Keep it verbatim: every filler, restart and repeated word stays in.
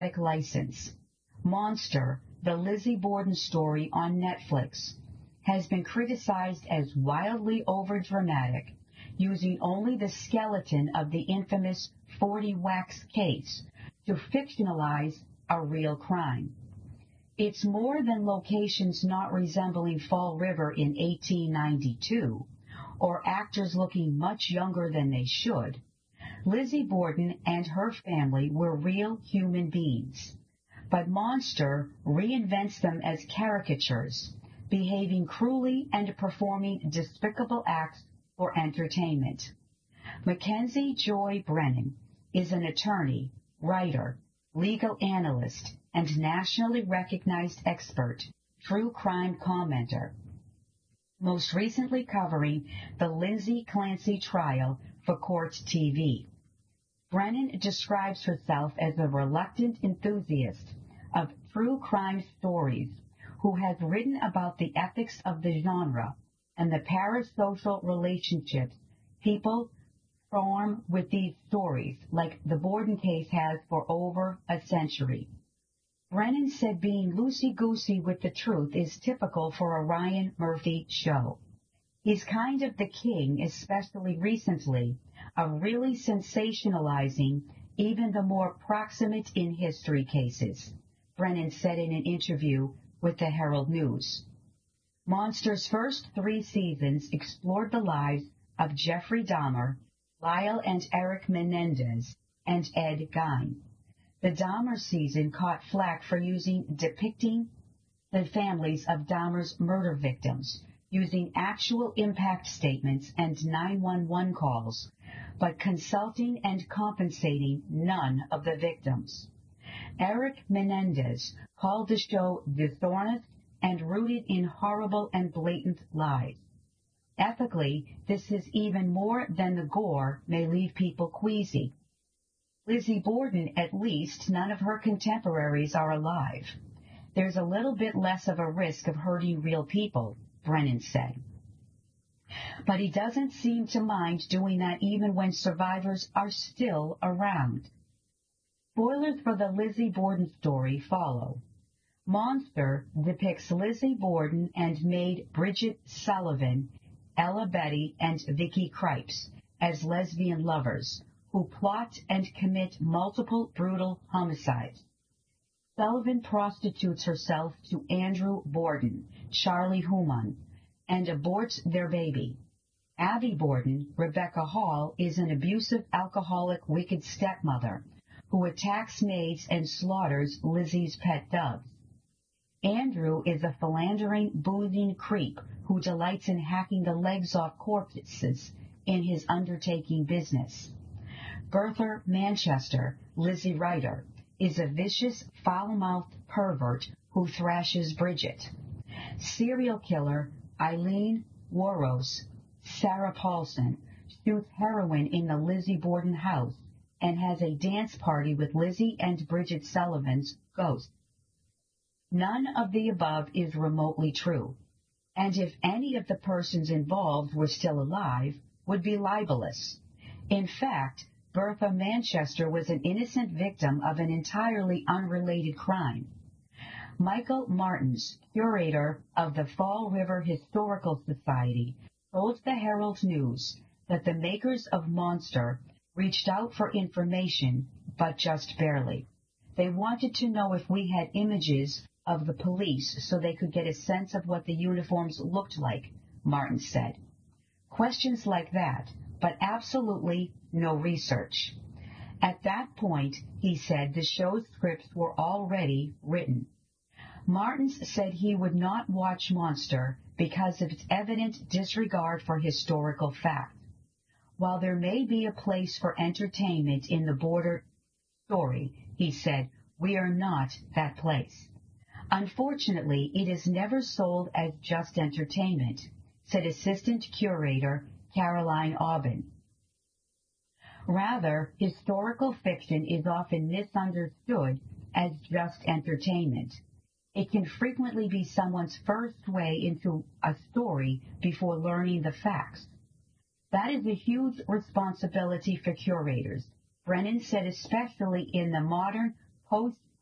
license. Monster, the Lizzie Borden story on Netflix, has been criticized as wildly overdramatic, using only the skeleton of the infamous forty wax case to fictionalize a real crime. It's more than locations not resembling Fall River in eighteen ninety-two, or actors looking much younger than they should. Lizzie Borden and her family were real human beings, but Monster reinvents them as caricatures, behaving cruelly and performing despicable acts for entertainment. Mackenzie Joy Brennan is an attorney, writer, legal analyst, and nationally recognized expert, true crime commenter, most recently covering the Lindsay Clancy trial for Court T V. Brennan describes herself as a reluctant enthusiast of true crime stories who has written about the ethics of the genre and the parasocial relationships people form with these stories, like the Borden case has for over a century. Brennan said being loosey-goosey with the truth is typical for a Ryan Murphy show. He's kind of the king, especially recently, of really sensationalizing even the more proximate in history cases, Brennan said in an interview with the Herald News. Monster's first three seasons explored the lives of Jeffrey Dahmer, Lyle and Eric Menendez, and Ed Gein. The Dahmer season caught flack for using depicting the families of Dahmer's murder victims, using actual impact statements and nine one one calls, but consulting and compensating none of the victims. Eric Menendez called the show dishonest and rooted in horrible and blatant lies. Ethically, this is even more than the gore may leave people queasy. Lizzie Borden, at least, none of her contemporaries are alive. There's a little bit less of a risk of hurting real people, Brennan said. But he doesn't seem to mind doing that even when survivors are still around. Spoilers for the Lizzie Borden story follow. Monster depicts Lizzie Borden and maid Bridget Sullivan, Ella Betty, and Vicky Cripes as lesbian lovers who plot and commit multiple brutal homicides. Sullivan prostitutes herself to Andrew Borden, Charlie Human, and aborts their baby. Abby Borden, Rebecca Hall, is an abusive, alcoholic, wicked stepmother who attacks maids and slaughters Lizzie's pet doves. Andrew is a philandering, boozing creep who delights in hacking the legs off corpses in his undertaking business. Bertha Manchester, Lizzie Ryder, is a vicious, foul-mouthed pervert who thrashes Bridget. Serial killer Eileen Wuornos, Sarah Paulson, shoots heroin in the Lizzie Borden house and has a dance party with Lizzie and Bridget Sullivan's ghost. None of the above is remotely true, and if any of the persons involved were still alive, would be libelous. In fact, Bertha Manchester was an innocent victim of an entirely unrelated crime. Michael Martins, curator of the Fall River Historical Society, told the Herald News that the makers of Monster reached out for information, but just barely. They wanted to know if we had images of the police so they could get a sense of what the uniforms looked like, Martin said. Questions like that, but absolutely no research. At that point, he said the show's scripts were already written. Martins said he would not watch Monster because of its evident disregard for historical fact. While there may be a place for entertainment in the Borden story, he said, we are not that place. Unfortunately, it is never sold as just entertainment, said assistant curator Caroline Aubin. Rather, historical fiction is often misunderstood as just entertainment. It can frequently be someone's first way into a story before learning the facts. That is a huge responsibility for curators, Brennan said, especially in the modern post